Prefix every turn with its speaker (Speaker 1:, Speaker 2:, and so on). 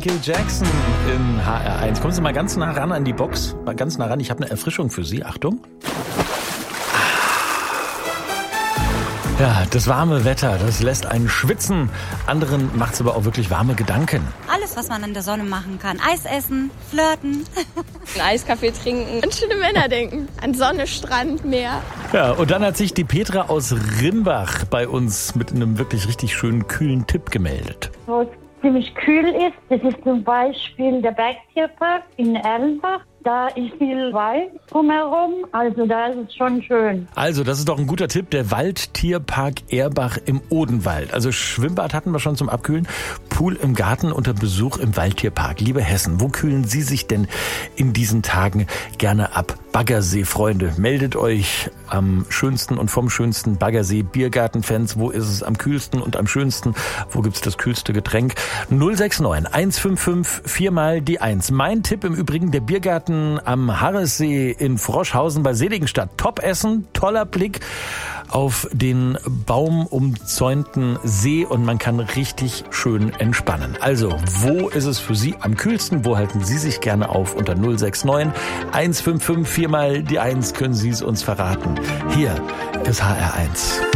Speaker 1: Michael Jackson in HR1. Kommen Sie mal ganz nah ran an die Box. Mal ganz nah ran. Ich habe eine Erfrischung für Sie. Achtung. Ja, das warme Wetter, das lässt einen schwitzen. Anderen macht es aber auch wirklich warme Gedanken.
Speaker 2: Alles, was man in der Sonne machen kann. Eis essen, flirten.
Speaker 3: Einen Eiskaffee trinken. An schöne Männer denken. An Sonne, Strand, Meer.
Speaker 1: Ja, und dann hat sich die Petra aus Rimbach bei uns mit einem wirklich richtig schönen, kühlen Tipp gemeldet.
Speaker 4: Wo es ziemlich kühl ist, das ist zum Beispiel der Bergtierpark in Erlenbach. Da ist viel Wald drumherum, also da ist es schon schön.
Speaker 1: Also, das ist doch ein guter Tipp, der Waldtierpark Erbach im Odenwald. Also Schwimmbad hatten wir schon zum Abkühlen, Pool im Garten und der Besuch im Waldtierpark. Liebe Hessen, wo kühlen Sie sich denn in diesen Tagen gerne ab? Baggersee, Freunde, meldet euch am schönsten und vom schönsten Baggersee. Biergarten-Fans, wo ist es am kühlsten und am schönsten? Wo gibt's das kühlste Getränk? 069 155 4 mal die 1. Mein Tipp im Übrigen, der Biergarten am Harressee in Froschhausen bei Seligenstadt. Top-Essen, toller Blick auf den baumumzäunten See und man kann richtig schön entspannen. Also, wo ist es für Sie am kühlsten? Wo halten Sie sich gerne auf? Unter 069 155 4 mal die 1 können Sie es uns verraten. Hier ist HR1.